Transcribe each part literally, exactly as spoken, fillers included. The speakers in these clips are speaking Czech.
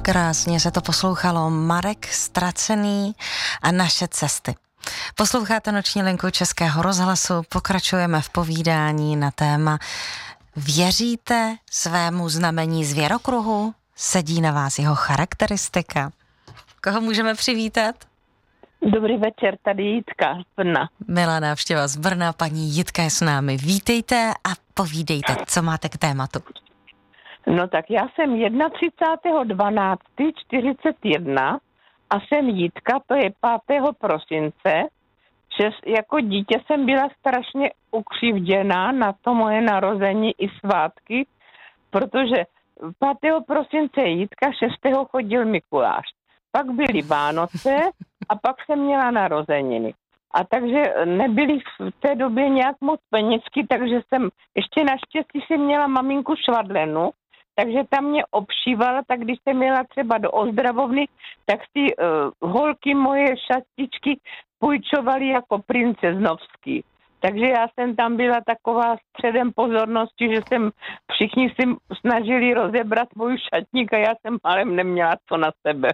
Krásně se to poslouchalo. Marek Ztracený a Naše cesty. Posloucháte Noční linku Českého rozhlasu, pokračujeme v povídání na téma Věříte svému znamení zvěrokruhu? Sedí na vás jeho charakteristika? Koho můžeme přivítat? Dobrý večer, tady Jitka z Brna. Milá návštěva z Brna, paní Jitka je s námi. Vítejte a povídejte, co máte k tématu. No tak já jsem třicátého prvního dvanáctého čtyřicet jedna a jsem Jitka, to je pátého prosince. Že jako dítě jsem byla strašně ukřivděná na to moje narození i svátky, protože pátého prosince je Jitka, šestého chodil Mikuláš. Pak byly Vánoce a pak jsem měla narozeniny. A takže nebyly v té době nějak moc penězky, takže jsem ještě naštěstí jsem měla maminku Švadlenu, takže tam mě obšívala, tak když jsem měla třeba do ozdravovny, tak si uh, holky moje šatičky půjčovaly jako princeznovský. Takže já jsem tam byla taková středem pozornosti, že jsem všichni si snažili rozebrat můj šatník a já jsem malem neměla co na sebe.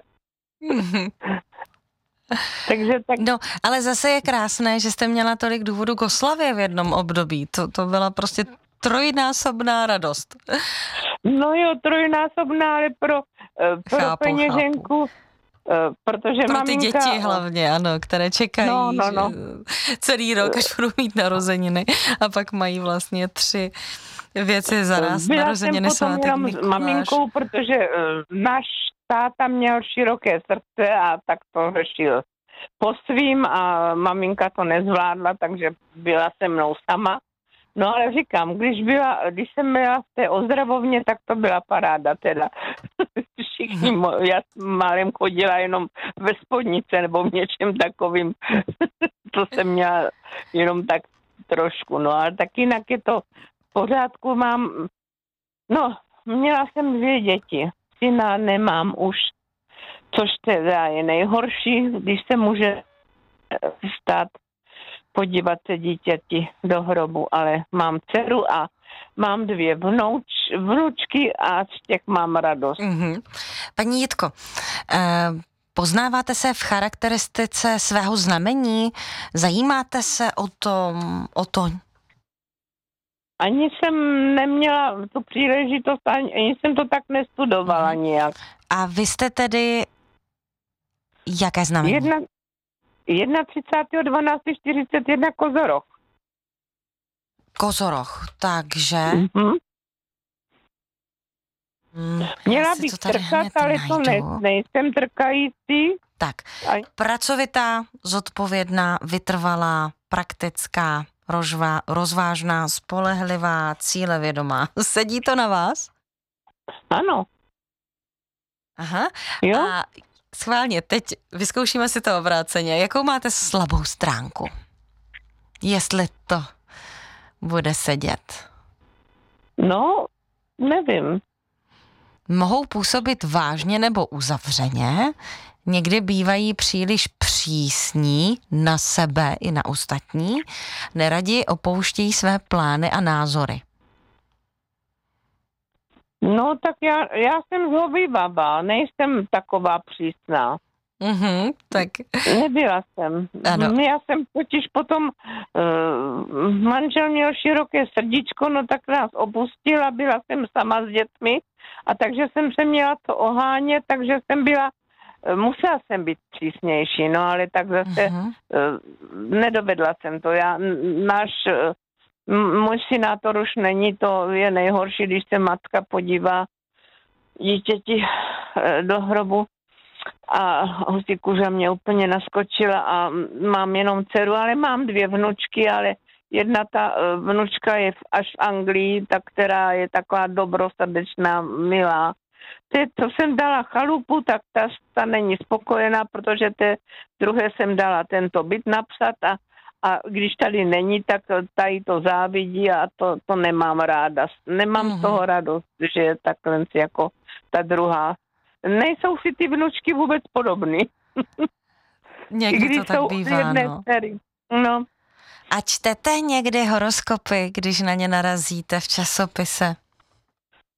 Takže tak... No, ale zase je krásné, že jste měla tolik důvodu k oslavě v jednom období. To, to byla prostě trojnásobná radost. No jo, trojnásobná, ale pro, pro chápu, peněženku, chápu. Protože pro maminka... ty děti hlavně, ano, které čekají no, no, no. celý rok, až budou mít narozeniny a pak mají vlastně tři věci zaraz. Byla Narozeniny, jsem potom svátek, jenom s maminkou, protože uh, náš táta měl široké srdce a tak to řešil po svým a maminka to nezvládla, takže byla se mnou sama. No ale říkám, když, byla, když jsem byla v té ozdravovně, tak to byla paráda teda. Všichni, mo- já málem chodila jenom ve spodnice nebo v něčem takovým. To jsem měla jenom tak trošku, no ale tak jinak je to v pořádku, mám, no, měla jsem dvě děti, syna nemám už, což teda je nejhorší, když se může stát podívat se dítěti do hrobu, ale mám dceru a mám dvě vnouč, vnučky a z těch mám radost. Mm-hmm. Paní Jitko, eh, poznáváte se v charakteristice svého znamení? Zajímáte se o to, o to? Ani jsem neměla tu příležitost, ani, ani jsem to tak nestudovala mm-hmm. nějak. A vy jste tedy jaké znamení? Jedna, třicátého prvního dvanáctého čtyřicet jedna Kozoroch. Kozoroch, takže... Mm-hmm. Mm, Měla bych trkat, ale to ne, nejsem trkající. Tak, pracovitá, zodpovědná, vytrvalá, praktická, rozvá, rozvážná, spolehlivá, cílevědomá. Sedí to na vás? Ano. Aha. Jo? A schválně, teď vyzkoušíme si to obráceně. Jakou máte slabou stránku? Jestli to bude sedět. No, nevím. Mohou působit vážně nebo uzavřeně, někdy bývají příliš přísní na sebe i na ostatní, neradi opouštějí své plány a názory. No, tak já, já jsem zhovývavá, nejsem taková přísná. Mhm, tak. Nebyla jsem. Ano. Já jsem totiž potom, uh, manžel měl široké srdíčko, no tak nás opustila, byla jsem sama s dětmi a takže jsem se měla to ohánět, takže jsem byla, uh, musela jsem být přísnější, no ale tak zase uh-huh. uh, nedovedla jsem to. Já, náš, uh, můj synátor už není, to je nejhorší, když se matka podívá dítěti uh, do hrobu. A husí kůža mě úplně naskočila a mám jenom dceru, ale mám dvě vnučky, ale jedna ta vnučka je až v Anglii, ta, která je taková dobrosrdečná, milá. Te, co jsem dala chalupu, tak ta, ta není spokojená, protože té druhé jsem dala tento byt napsat a, a když tady není, tak tady to závidí a to, to nemám ráda. Nemám mm-hmm. z toho radost, že je takhle jako ta druhá. Nejsou si ty vnučky vůbec podobný. Někdy to tak bývá, no. no. A čtete někdy horoskopy, když na ně narazíte v časopise?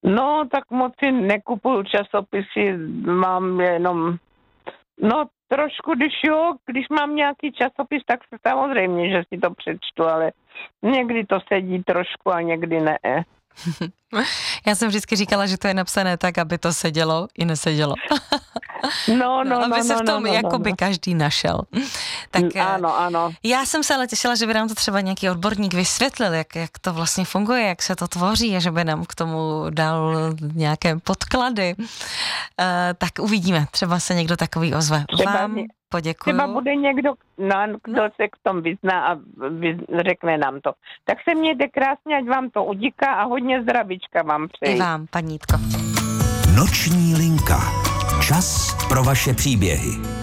No, tak moc si nekupuju časopisy, mám jenom, no trošku, když jo, když mám nějaký časopis, tak se samozřejmě, že si to přečtu, ale někdy to sedí trošku a někdy ne. Já jsem vždycky říkala, že to je napsané tak, aby to sedělo i nesedělo. No, no, aby no, se no, v tom no, no, jakoby no. každý našel. Tak ano, ano. Já jsem se ale těšila, že by nám to třeba nějaký odborník vysvětlil, jak, jak to vlastně funguje, jak se to tvoří a že by nám k tomu dal nějaké podklady. Uh, tak uvidíme, třeba se někdo takový ozve. Třeba Vám ně- poděkuju. Třeba bude někdo, no, kdo se k tomu vyzná a vy, řekne nám to. Tak se mějte krásně, ať vám to udíká a hodně zdravíčka vám přeji. I vám, panítko. Noční linka. Čas pro vaše příběhy.